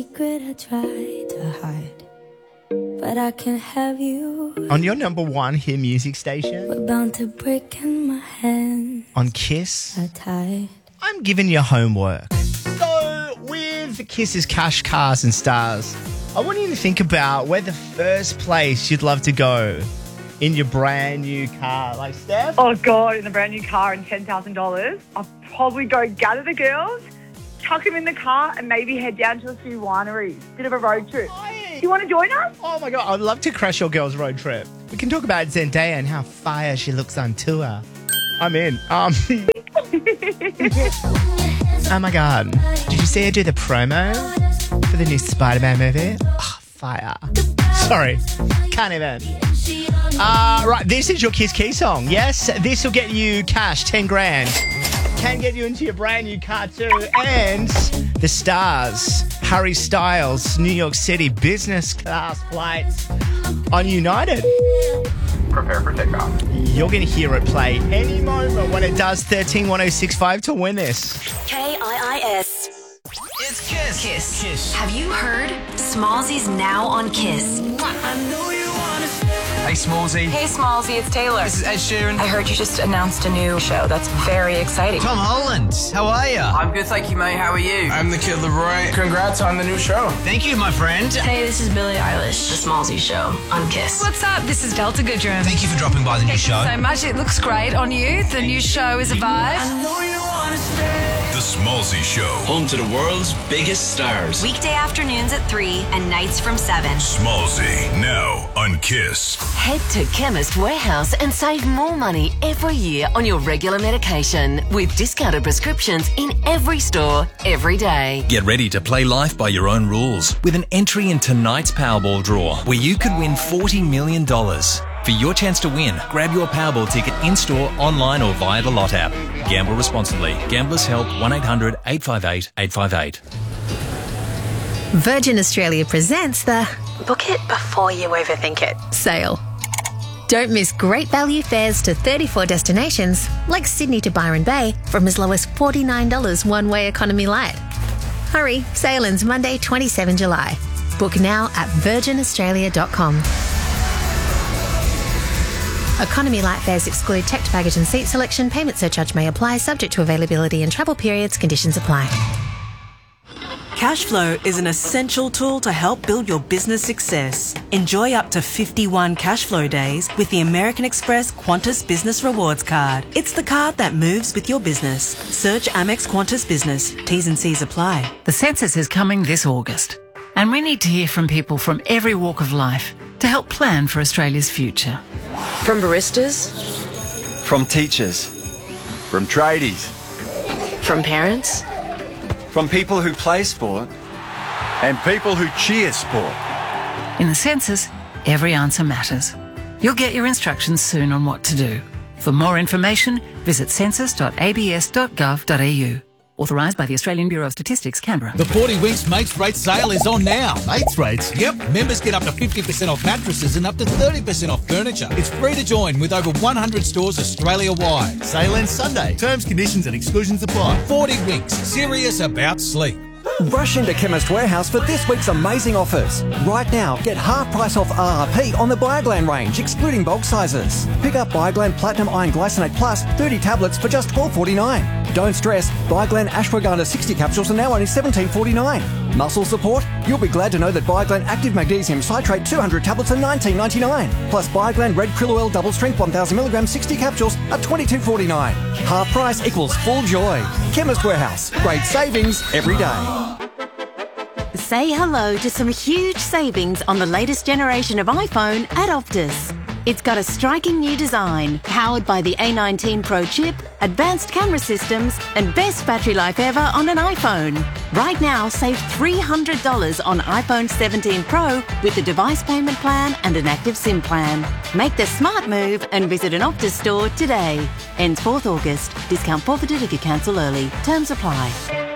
Secret I try to hide, but I can have you. On your number one hit music station. We're bound to break in my hands. On Kiss. I tied. I'm giving you homework. So, with Kiss's Cash, Cars and Stars, I want you to think about where the first place you'd love to go in your brand new car. Like, Steph? Oh, God, in a brand new car and $10,000, I'll probably go gather the girls, chuck them in the car and maybe head down to a few wineries. Bit of a road trip. Do you want to join us? Oh, my God. I'd love to crash your girls' road trip. We can talk about Zendaya and how fire she looks on tour. I'm in. Oh, my God. Did you see her do the promo for the new Spider-Man movie? Oh, fire. Sorry. Can't even. Right, this is your Kiss Key song. Yes, this will get you cash, 10 grand. Can get you into your brand new car too. And the stars, Harry Styles, New York City business class flights on United. Prepare for takeoff. You're going to hear it play any moment when it does. 131065 to win this. KIIS. It's Kiss. Kiss. Have you heard? Smallzy's now on Kiss. Hey, Smallzy. Hey, Smallzy, it's Taylor. This is Ed Sheeran. I heard you just announced a new show. That's very exciting. Tom Holland. How are you? I'm good, thank you, mate. How are you? I'm the Kid Leroy. Congrats on the new show. Thank you, my friend. Hey, this is Billie Eilish. The Smallzy Show on Kiss. What's up? This is Delta Goodrum. Thank you for dropping by the new show. So much. It looks great on you. The new show is a vibe. The Smallzy Show. Home to the world's biggest stars. Weekday afternoons at 3 and nights from 7. Smallzy, now on Kiss. Head to Chemist Warehouse and save more money every year on your regular medication with discounted prescriptions in every store, every day. Get ready to play life by your own rules with an entry in tonight's Powerball draw where you could win $40 million. For your chance to win, grab your Powerball ticket in-store, online or via the Lot app. Gamble responsibly. Gamblers Help 1-800-858-858. Virgin Australia presents the Book It Before You Overthink It sale. Don't miss great value fares to 34 destinations like Sydney to Byron Bay from as low as $49 one-way economy light. Hurry, sale ends Monday 27 July. Book now at virginaustralia.com. Economy light fares exclude checked baggage and seat selection. Payment surcharge may apply, subject to availability and travel periods. Conditions apply. Cashflow is an essential tool to help build your business success. Enjoy up to 51 Cashflow days with the American Express Qantas Business Rewards Card. It's the card that moves with your business. Search Amex Qantas Business. T's and C's apply. The census is coming this August, and we need to hear from people from every walk of life to help plan for Australia's future. From baristas, from teachers, from tradies, from parents, from people who play sport and people who cheer sport. In the census, every answer matters. You'll get your instructions soon on what to do. For more information, visit census.abs.gov.au. Authorised by the Australian Bureau of Statistics, Canberra. The 40 Winks Mates Rate sale is on now. Mates Rates? Yep. Members get up to 50% off mattresses and up to 30% off furniture. It's free to join with over 100 stores Australia-wide. Sale ends Sunday. Terms, conditions and exclusions apply. 40 Winks. Serious about sleep. Rush into Chemist Warehouse for this week's amazing offers. Right now, get half price off RRP on the Bioglan range, excluding bulk sizes. Pick up Bioglan Platinum Iron Glycinate Plus 30 tablets for just $12.49. Don't stress, Bioglan Ashwagandha 60 capsules are now only $17.49. Muscle support? You'll be glad to know that Bioglan Active Magnesium Citrate 200 tablets are $19.99. Plus Bioglan Red Krill Oil Double Strength 1000mg 60 capsules are $22.49. Half price equals full joy. Chemist Warehouse. Great savings every day. Say hello to some huge savings on the latest generation of iPhone at Optus. It's got a striking new design, powered by the A19 Pro chip, advanced camera systems, and best battery life ever on an iPhone. Right now, save $300 on iPhone 17 Pro with a device payment plan and an active SIM plan. Make the smart move and visit an Optus store today. Ends 4th August. Discount forfeited if you cancel early. Terms apply.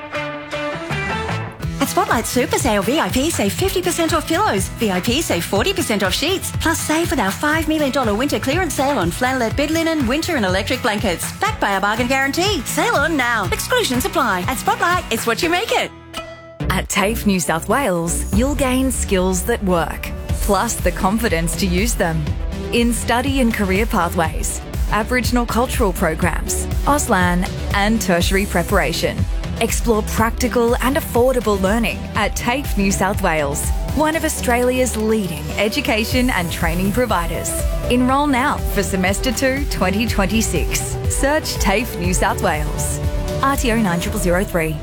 At Spotlight Super Sale, VIP save 50% off pillows. VIP save 40% off sheets. Plus save with our $5 million winter clearance sale on flannelette bed linen, winter and electric blankets. Backed by our bargain guarantee. Sale on now. Exclusions apply. At Spotlight, it's what you make it. At TAFE New South Wales, you'll gain skills that work, plus the confidence to use them. In study and career pathways, Aboriginal cultural programs, Auslan and tertiary preparation. Explore practical and affordable learning at TAFE New South Wales, one of Australia's leading education and training providers. Enrol now for Semester 2 2026. Search TAFE New South Wales. RTO 9003.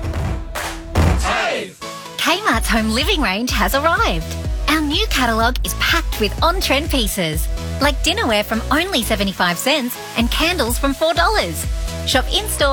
Kmart's home living range has arrived. Our new catalogue is packed with on-trend pieces, like dinnerware from only 75 cents and candles from $4. Shop in-store